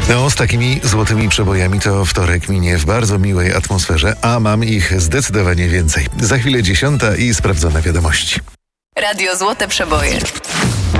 No, z takimi złotymi przebojami to wtorek minie w bardzo miłej atmosferze, a mam ich zdecydowanie więcej. Za chwilę 10 i sprawdzone wiadomości. Radio Złote Przeboje.